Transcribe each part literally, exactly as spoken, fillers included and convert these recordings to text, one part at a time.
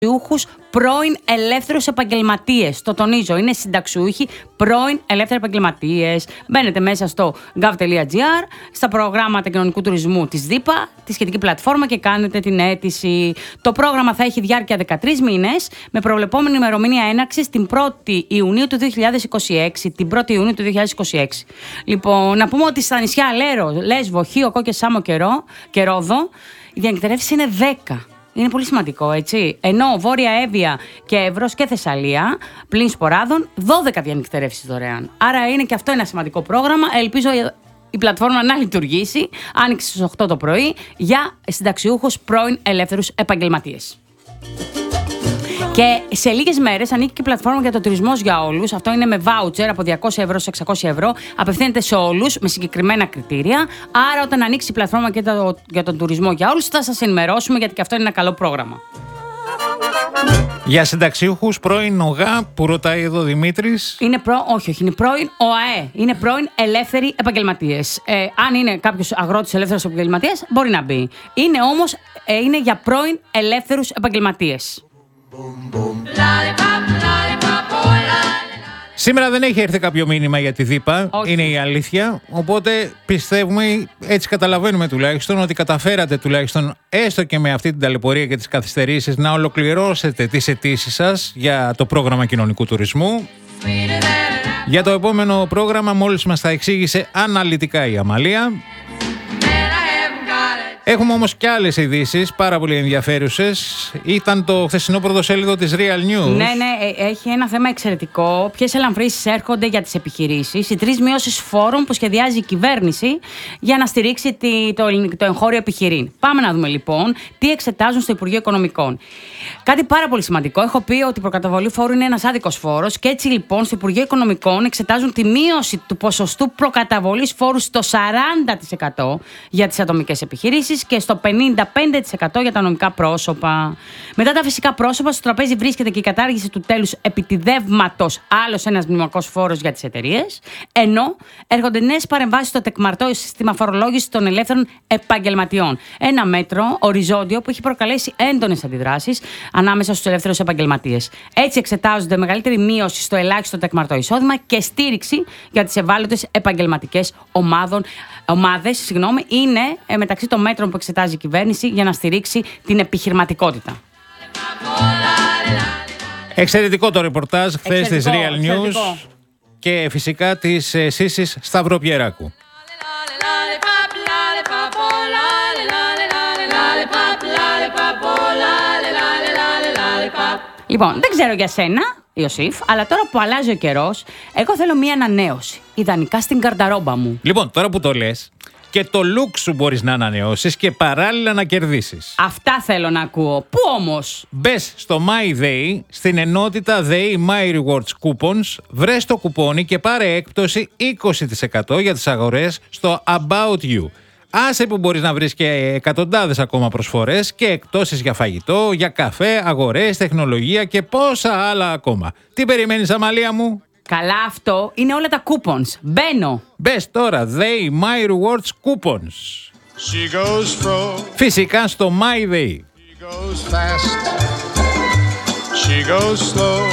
συνταξιούχους πρώην ελεύθερους επαγγελματίες. Το τονίζω, είναι συνταξιούχοι πρώην ελεύθεροι επαγγελματίες. Μπαίνετε μέσα στο gov τελεία gr, στα προγράμματα κοινωνικού τουρισμού της ΔΥΠΑ, τη σχετική πλατφόρμα και κάνετε την αίτηση. Το πρόγραμμα θα έχει διάρκεια δεκατρείς μήνες, με προβλεπόμενη ημερομηνία έναρξης την πρώτη Ιουνίου του δύο χιλιάδες είκοσι έξι. Την πρώτη Ιουνίου του δύο χιλιάδες είκοσι έξι. Λοιπόν, να πούμε ότι στα νησιά Λέρο, Λέσβο, Χίο, Κό και Σάμο και Ρόδο, η διανυκτερεύση είναι δέκα. Είναι πολύ σημαντικό, έτσι. Ενώ Βόρεια Εύβοια και Εύρος και Θεσσαλία, πλην σποράδων, δώδεκα διανυκτερεύσεις δωρεάν. Άρα είναι και αυτό ένα σημαντικό πρόγραμμα. Ελπίζω η πλατφόρμα να λειτουργήσει. Άνοιξε στις οκτώ το πρωί για συνταξιούχους πρώην ελεύθερους επαγγελματίες. Και σε λίγες μέρες ανήκει και η πλατφόρμα για το τουρισμός για όλους. Αυτό είναι με βάουτσερ από διακόσια ευρώ σε εξακόσια ευρώ. Απευθύνεται σε όλους με συγκεκριμένα κριτήρια. Άρα, όταν ανοίξει η πλατφόρμα για, το, για τον τουρισμό για όλους, θα σας ενημερώσουμε, γιατί και αυτό είναι ένα καλό πρόγραμμα. Για συνταξιούχους πρώην ΟΓΑ που ρωτάει εδώ ο Δημήτρης. Είναι προ... Όχι, όχι, είναι πρώην ΟΑΕ. Είναι πρώην ελεύθεροι επαγγελματίες. Ε, αν είναι κάποιος αγρότης ελεύθερος επαγγελματίας, μπορεί να μπει. Είναι όμως ε, είναι για πρώην ελεύθερους επαγγελματίες. Σήμερα δεν έχει έρθει κάποιο μήνυμα για τη ΔΥΠΑ, όχι. Είναι η αλήθεια. Οπότε πιστεύουμε, έτσι καταλαβαίνουμε τουλάχιστον, ότι καταφέρατε τουλάχιστον έστω και με αυτή την ταλαιπωρία και τις καθυστερήσεις να ολοκληρώσετε τις αιτήσεις σας για το πρόγραμμα κοινωνικού τουρισμού. Για το επόμενο πρόγραμμα μόλις μας τα εξήγησε αναλυτικά η Αμαλία. Έχουμε όμως και άλλες ειδήσεις πάρα πολύ ενδιαφέρουσες. Ήταν το χθεσινό πρωτοσέλιδο της Real News. Ναι, ναι, έχει ένα θέμα εξαιρετικό. Ποιες ελαμβρύσεις έρχονται για τις επιχειρήσεις, οι τρεις μειώσεις φόρων που σχεδιάζει η κυβέρνηση για να στηρίξει το, το εγχώριο επιχειρήν. Πάμε να δούμε λοιπόν τι εξετάζουν στο Υπουργείο Οικονομικών. Κάτι πάρα πολύ σημαντικό. Έχω πει ότι η προκαταβολή φόρου είναι ένας άδικος φόρος και έτσι λοιπόν στο Υπουργείο Οικονομικών εξετάζουν τη μείωση του ποσοστού προκαταβολής φόρου στο σαράντα τοις εκατό για τις ατομικές επιχειρήσεις και στο πενήντα πέντε τοις εκατό για τα νομικά πρόσωπα. Μετά τα φυσικά πρόσωπα, στο τραπέζι βρίσκεται και η κατάργηση του τέλους επιτιδεύματος, άλλος ένας μνημονικός φόρος για τις εταιρείες. Ενώ έρχονται νέες παρεμβάσεις στο τεκμαρτό σύστημα φορολόγησης των ελεύθερων επαγγελματιών. Ένα μέτρο οριζόντιο που έχει προκαλέσει έντονες αντιδράσεις ανάμεσα στους ελεύθερους επαγγελματίες. Έτσι, εξετάζονται μεγαλύτερη μείωση στο ελάχιστο τεκμαρτό εισόδημα και στήριξη για τις ευάλωτες επαγγελματικές ομάδες. Συγγνώμη, είναι ε, μεταξύ των μέτρων που εξετάζει η κυβέρνηση για να στηρίξει την επιχειρηματικότητα. Εξαιρετικό το ρεπορτάζ χθες της Real News και φυσικά της ε, Σύσης Σταυροπιεράκου. Λοιπόν, δεν ξέρω για σένα, Ιωσήφ, αλλά τώρα που αλλάζει ο καιρός, εγώ θέλω μία ανανέωση. Ιδανικά στην καρνταρόμπα μου. Λοιπόν, τώρα που το λες, και το look σου μπορείς να ανανεώσεις και παράλληλα να κερδίσεις. Αυτά θέλω να ακούω. Πού όμως? Μπες στο MyDay, στην ενότητα Day My Rewards Coupons, βρες το κουπόνι και πάρε έκπτωση είκοσι τοις εκατό για τις αγορές στο About You. Άσε που μπορείς να βρεις και εκατοντάδες ακόμα προσφορές και εκπτώσεις για φαγητό, για καφέ, αγορές, τεχνολογία και πόσα άλλα ακόμα. Τι περιμένεις, Αμαλία μου? Καλά, αυτό είναι όλα τα coupons. Μπαίνω. Μπες τώρα, They My Rewards Coupons. She goes fro. Φυσικά στο MyDay. She goes fast. She goes slow.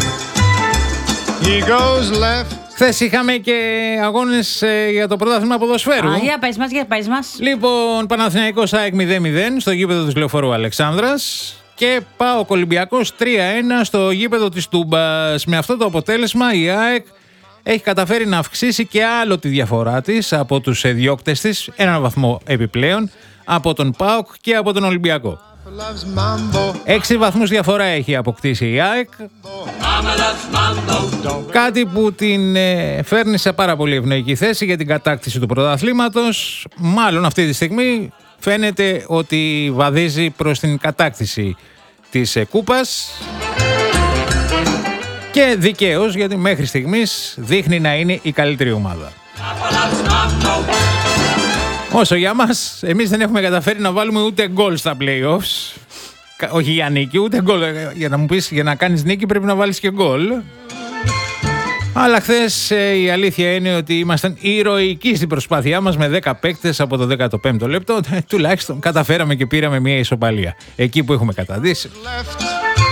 He goes left. Χθες είχαμε και αγώνες ε, για το πρωτάθλημα ποδοσφαίρου. Α, για πες μας, για πες μας. Λοιπόν, Παναθηναϊκός ΑΕΚ μηδέν μηδέν στο γήπεδο της Λεωφόρου Αλεξάνδρας και ΠΑΟΚ Ολυμπιακός τρία ένα στο γήπεδο της Τούμπας. Με αυτό το αποτέλεσμα η ΑΕΚ έχει καταφέρει να αυξήσει και άλλο τη διαφορά της από τους διώκτες της, έναν βαθμό επιπλέον, από τον ΠΑΟΚ και από τον Ολυμπιακό. Έξι βαθμούς διαφορά έχει αποκτήσει η ΑΕΚ. Κάτι που την ε, φέρνει σε πάρα πολύ ευνοϊκή θέση για την κατάκτηση του πρωταθλήματος. Μάλλον αυτή τη στιγμή φαίνεται ότι βαδίζει προς την κατάκτηση της ε, κούπας. Και δικαίως, γιατί μέχρι στιγμής δείχνει να είναι η καλύτερη ομάδα. Όσο για μας, εμείς δεν έχουμε καταφέρει να βάλουμε ούτε γκολ στα play-offs. Όχι για νίκη, ούτε γκολ. Για να μου πεις, για να κάνεις νίκη πρέπει να βάλεις και γκολ. Αλλά χθες ε, η αλήθεια είναι ότι ήμασταν ηρωικοί στην προσπάθειά μας με δέκα παίκτες από το δέκατο πέμπτο λεπτό. Ε, τουλάχιστον καταφέραμε και πήραμε μια ισοπαλία. Εκεί που έχουμε καταντήσει.